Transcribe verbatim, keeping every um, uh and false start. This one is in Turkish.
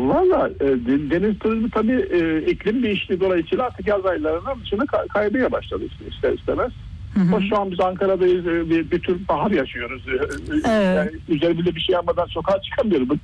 Valla e, deniz turizmi tabii e, iklim değiştiği dolayısıyla artık yaz aylarının dışına kay- kaymaya başladı ister istemez. Hı hı. Şu an biz Ankara'dayız, bir, bir tür bahar yaşıyoruz. Evet. Yani üzerimizde bir şey yapmadan sokağa çıkamıyoruz.